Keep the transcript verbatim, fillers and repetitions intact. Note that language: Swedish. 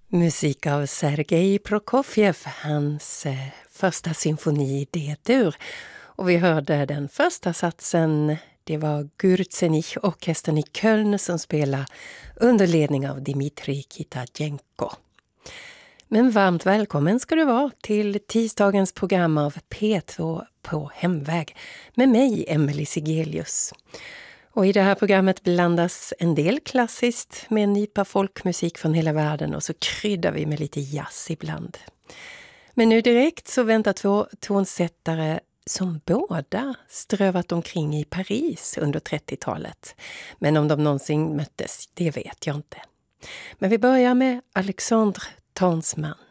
Musik av Sergej Prokofjev, hans eh, första symfoni i D-dur. Och vi hörde den första satsen, det var Gürzenich-orkestern i Köln som spelar under ledning av Dmitrij Kitajenko. Men varmt välkommen ska du vara till tisdagens program av P två på hemväg med mig, Emelie Sigelius. Och i det här programmet blandas en del klassiskt med en nypa folkmusik från hela världen och så kryddar vi med lite jazz ibland. Men nu direkt så väntar två tonsättare som båda strövat omkring i Paris under trettiotalet. Men om de någonsin möttes, det vet jag inte. Men vi börjar med Alexandre Tansman.